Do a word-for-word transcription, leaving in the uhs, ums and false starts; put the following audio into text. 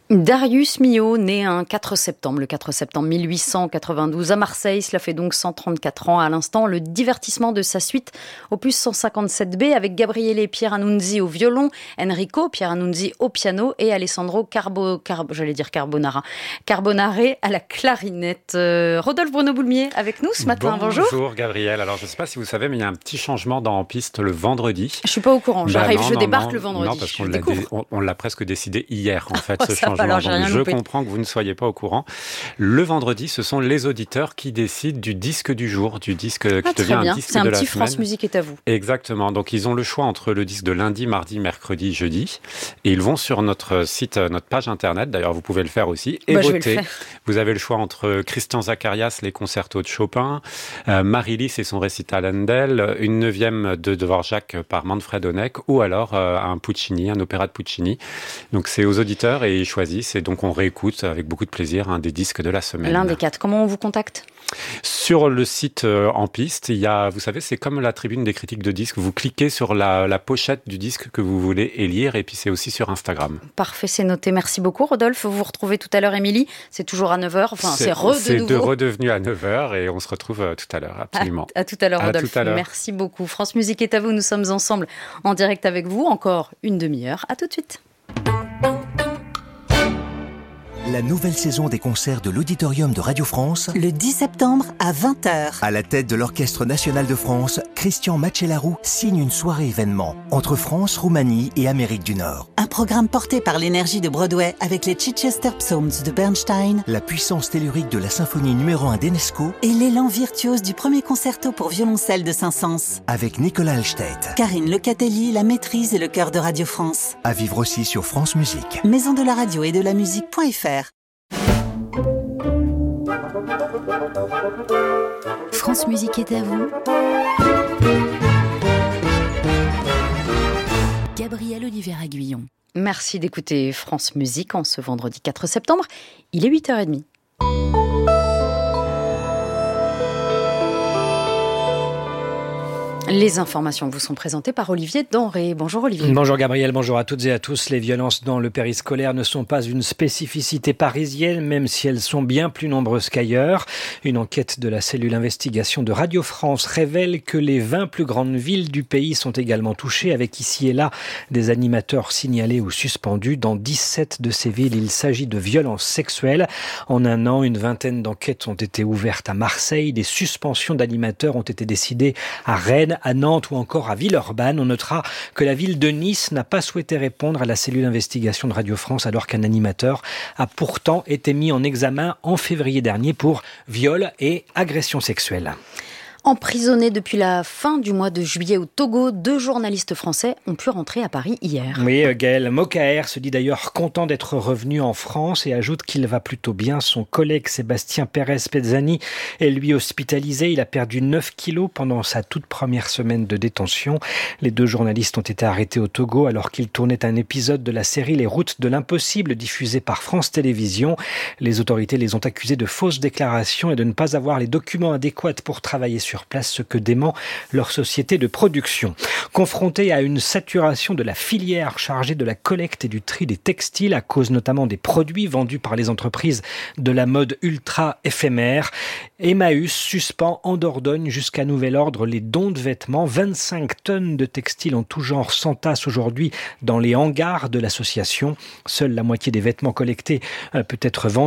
Darius Milhaud, né un quatre septembre, le quatre septembre mille huit cent quatre-vingt-douze à Marseille. Cela fait donc cent trente-quatre ans à l'instant. Le divertissement de sa suite, opus cent cinquante-sept B, avec Gabriele Pieranunzi au violon, Enrico Pieranunzi au piano et Alessandro Carbo, Carbo, j'allais dire Carbonara, Carbonare à la clarinette. Euh, Rodolphe Bruno-Boulmier avec nous ce matin. Bonjour. Bonjour Gabriel. Alors je ne sais pas si vous savez, mais il y a un petit changement dans En Piste le vendredi. Je suis pas au courant. J'arrive, bah non, je non, débarque non, le vendredi. Non, parce qu'on l'a, dé- on, on l'a presque décidé hier en fait, oh, ce ça changement. Va, alors, j'ai Donc, rien je loupé. comprends que vous ne soyez pas au courant. Le vendredi, ce sont les auditeurs qui décident du disque du jour, du disque qui ah, devient bien. un disque C'est de un la petit semaine. France Musique est à vous. Exactement. Donc ils ont le choix entre le disque de lundi, mardi, mercredi, jeudi, et ils vont sur notre site, notre page internet. D'ailleurs, vous pouvez le faire aussi et bah, voter. Vous avez le choix entre Christian Zacharias, les concertos de Chopin, euh, Marie-Lys et son récital Handel, une neuvième de Dvorak par Manfred Honeck, ou alors euh, un Puccini, un opéra de Puccini. Donc c'est aux auditeurs et ils choisissent. Et donc on réécoute avec beaucoup de plaisir un des disques de la semaine. L'un des quatre. Comment on vous contacte ? Sur le site euh, En Piste, il y a, vous savez, c'est comme la tribune des critiques de disques. Vous cliquez sur la, la pochette du disque que vous voulez élire, et puis c'est aussi sur Instagram. Parfait, c'est noté. Merci beaucoup, Rodolphe. Vous vous retrouvez tout à l'heure, Émilie. C'est toujours à neuf heures. Enfin, c'est, c'est re de c'est nouveau. C'est redevenu à neuf heures et on se retrouve euh, tout à l'heure, absolument. À, à tout à l'heure, Rodolphe. Tout à l'heure. Merci beaucoup. France Musique est à vous. Nous sommes ensemble en direct avec vous. Encore une demi-heure. À tout de suite. La nouvelle saison des concerts de l'Auditorium de Radio France. Le dix septembre à vingt heures. À la tête de l'Orchestre National de France, Christian Macellaro signe une soirée événement entre France, Roumanie et Amérique du Nord. Un programme porté par l'énergie de Broadway avec les Chichester Psalms de Bernstein, la puissance tellurique de la symphonie numéro un d'Enesco et l'élan virtuose du premier concerto pour violoncelle de Saint-Saëns. Avec Nicolas Alstedt, Karine Lecatelli, la maîtrise et le chœur de Radio France. À vivre aussi sur France Musique. Maison de la radio et de la musique.fr. France Musique est à vous. Gabriel Olivier Aguillon. Merci d'écouter France Musique en ce vendredi quatre septembre. Il est huit heures trente. Les informations vous sont présentées par Olivier Denré. Bonjour Olivier. Bonjour Gabriel, bonjour à toutes et à tous. Les violences dans le périscolaire ne sont pas une spécificité parisienne, même si elles sont bien plus nombreuses qu'ailleurs. Une enquête de la cellule investigation de Radio France révèle que les vingt plus grandes villes du pays sont également touchées, avec ici et là des animateurs signalés ou suspendus. Dans dix-sept de ces villes, il s'agit de violences sexuelles. En un an, une vingtaine d'enquêtes ont été ouvertes à Marseille. Des suspensions d'animateurs ont été décidées à Rennes, à Nantes ou encore à Villeurbanne. On notera que la ville de Nice n'a pas souhaité répondre à la cellule d'investigation de Radio France, alors qu'un animateur a pourtant été mis en examen en février dernier pour viol et agression sexuelle. Emprisonnés depuis la fin du mois de juillet au Togo, deux journalistes français ont pu rentrer à Paris hier. Oui, Gaël Mokaer se dit d'ailleurs content d'être revenu en France et ajoute qu'il va plutôt bien. Son collègue Sébastien Pérez-Pezzani est lui hospitalisé. Il a perdu neuf kilos pendant sa toute première semaine de détention. Les deux journalistes ont été arrêtés au Togo alors qu'ils tournaient un épisode de la série Les Routes de l'Impossible diffusée par France Télévisions. Les autorités les ont accusés de fausses déclarations et de ne pas avoir les documents adéquats pour travailler sur place, ce que dément leur société de production. Confrontée à une saturation de la filière chargée de la collecte et du tri des textiles à cause notamment des produits vendus par les entreprises de la mode ultra éphémère, Emmaüs suspend en Dordogne jusqu'à nouvel ordre les dons de vêtements. vingt-cinq tonnes de textiles en tout genre s'entassent aujourd'hui dans les hangars de l'association. Seule la moitié des vêtements collectés peut être vendus